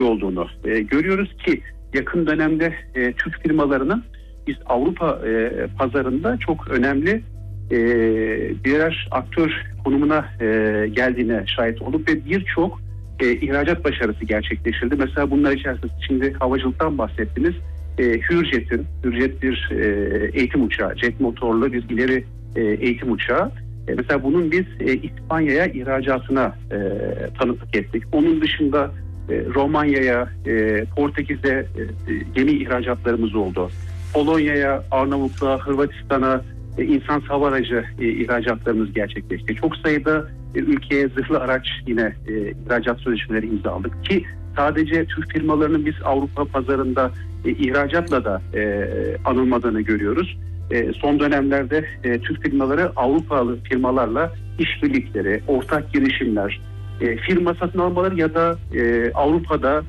olduğunu görüyoruz ki yakın dönemde Türk firmalarının biz Avrupa pazarında çok önemli birer aktör konumuna geldiğine şahit olduk ve birçok ihracat başarısı gerçekleştirildi. Mesela bunlar içerisinde şimdi havacılıktan bahsettiniz. Hürjet bir eğitim uçağı, jet motorlu bir ileri eğitim uçağı. Mesela bunun biz İspanya'ya ihracatına tanıklık ettik. Onun dışında Romanya'ya, Portekiz'e gemi ihracatlarımız oldu. Polonya'ya, Arnavutluğa, Hırvatistan'a insansız hava aracı ihracatlarımız gerçekleşti. Çok sayıda ülkeye zırhlı araç yine ihracat sözleşmeleri imzaladık ki sadece Türk firmalarının biz Avrupa pazarında ihracatla da anılmadığını görüyoruz. Son dönemlerde Türk firmaları Avrupalı firmalarla işbirlikleri, ortak girişimler, firma satın almaları ya da Avrupa'da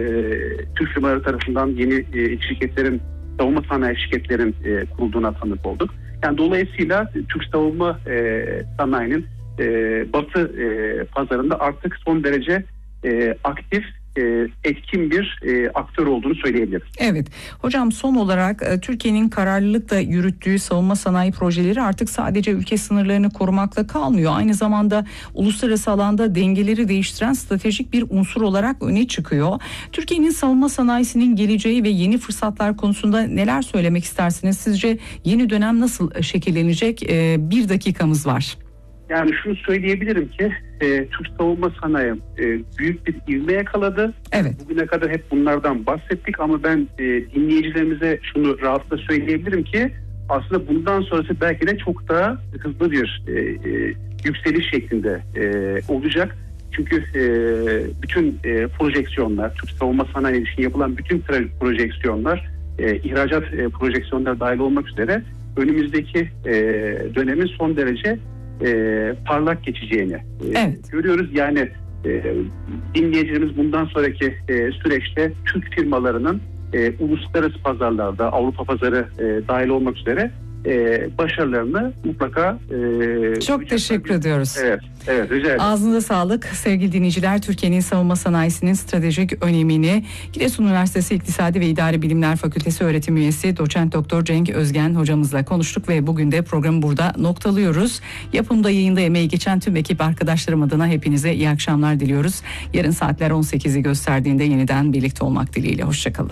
Türk firmaları tarafından yeni şirketlerin, savunma sanayi şirketlerin kurulduğuna tanık olduk. Yani dolayısıyla Türk savunma sanayinin Batı pazarında artık son derece aktif, etkin bir aktör olduğunu söyleyebiliriz. Evet. Hocam son olarak Türkiye'nin kararlılıkla yürüttüğü savunma sanayi projeleri artık sadece ülke sınırlarını korumakla kalmıyor. Aynı zamanda uluslararası alanda dengeleri değiştiren stratejik bir unsur olarak öne çıkıyor. Türkiye'nin savunma sanayisinin geleceği ve yeni fırsatlar konusunda neler söylemek istersiniz? Sizce yeni dönem nasıl şekillenecek? Bir dakikamız var. Yani şunu söyleyebilirim ki Türk savunma sanayi büyük bir ivme yakaladı. Evet. Bugüne kadar hep bunlardan bahsettik ama ben dinleyicilerimize şunu rahatlıkla söyleyebilirim ki aslında bundan sonrası belki de çok daha hızlı bir yükseliş şeklinde olacak. Çünkü bütün projeksiyonlar, Türk savunma sanayi için yapılan bütün projeksiyonlar, ihracat projeksiyonları dahil olmak üzere önümüzdeki dönemin son derece parlak geçeceğini görüyoruz. Yani dinleyicilerimiz bundan sonraki süreçte Türk firmalarının uluslararası pazarlarda, Avrupa pazarı dahil olmak üzere başarılarını mutlaka çok teşekkür ediyoruz. Evet, rica ederim. Ağzınıza sağlık sevgili dinleyiciler. Türkiye'nin savunma sanayisinin stratejik önemini Giresun Üniversitesi İktisadi ve İdari Bilimler Fakültesi öğretim üyesi Doçent Doktor Cenk Özgen hocamızla konuştuk ve bugün de programı burada noktalıyoruz. Yapımda, yayında emeği geçen tüm ekip arkadaşlarım adına hepinize iyi akşamlar diliyoruz. Yarın saatler 18'i gösterdiğinde yeniden birlikte olmak dileğiyle. Hoşçakalın.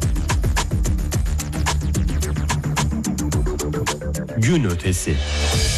Gün ötesi.